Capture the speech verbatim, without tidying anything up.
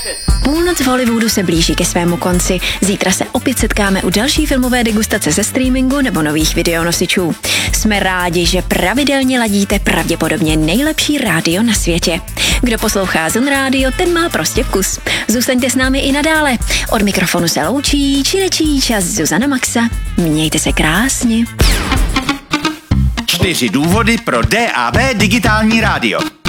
Půlnoc v Hollywoodu se blíží ke svému konci. Zítra se opět setkáme u další filmové degustace ze streamingu nebo nových videonosičů. Jsme rádi, že pravidelně ladíte pravděpodobně nejlepší rádio na světě. Kdo poslouchá Zun Radio, ten má prostě vkus. Zůstaňte s námi i nadále. Od mikrofonu se loučí činečí čas Zuzana Maxa. Mějte se krásně. Čtyři důvody pro D A B digitální rádio.